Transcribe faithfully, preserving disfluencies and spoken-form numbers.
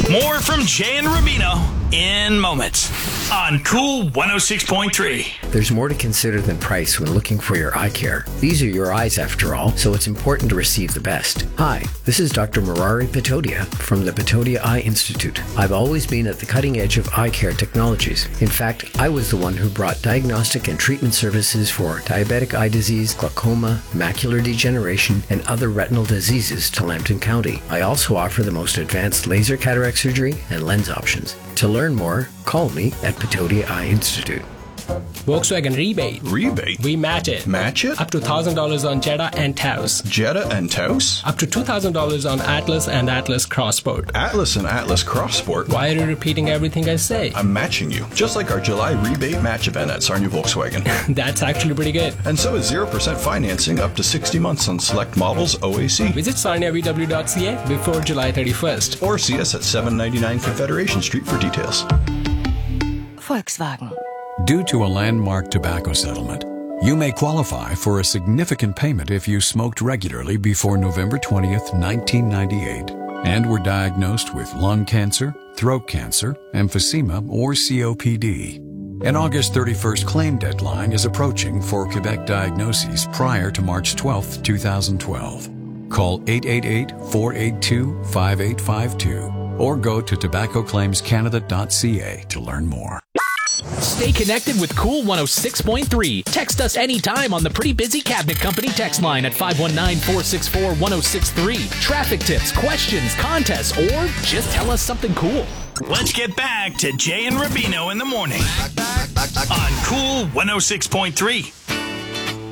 More from Jay and Rubino in moments on Cool one oh six point three. There's more to consider than price when looking for your eye care. These are your eyes after all, so it's important to receive the best. Hi, this is Doctor Murari Patodia from the Patodia Eye Institute. I've always been at the cutting edge of eye care technologies. In fact, I was the one who brought diagnostic and treatment services for diabetic eye disease, glaucoma, macular degeneration, and other retinal diseases to Lambton County. I also offer the most advanced laser cataract surgery and lens options. To learn more, call me at Patodia Eye Institute. Volkswagen rebate. Rebate? We match it. Match it? Up to one thousand dollars on Jetta and Taos. Jetta and Taos? Up to two thousand dollars on Atlas and Atlas Crossport. Atlas and Atlas Crossport? Why are you repeating everything I say? I'm matching you. Just like our July rebate match event at Sarnia Volkswagen. That's actually pretty good. And so is zero percent financing up to sixty months on select models O A C. Visit sarnia v w dot c a before July thirty-first. Or see us at seven ninety-nine Confederation Street for details. Volkswagen. Due to a landmark tobacco settlement, you may qualify for a significant payment if you smoked regularly before November twentieth, nineteen ninety-eight, and were diagnosed with lung cancer, throat cancer, emphysema, or C O P D. An August thirty-first claim deadline is approaching for Quebec diagnoses prior to March twelfth, twenty twelve. Call eight eight eight, four eight two, five eight five two or go to tobacco claims canada dot c a to learn more. Stay connected with Cool one oh six point three. Text us anytime on the Pretty Busy Cabinet Company text line at five one nine, four six four, one oh six three. Traffic tips, questions, contests, or just tell us something cool. Let's get back to Jay and Rubino in the morning on Cool one oh six point three.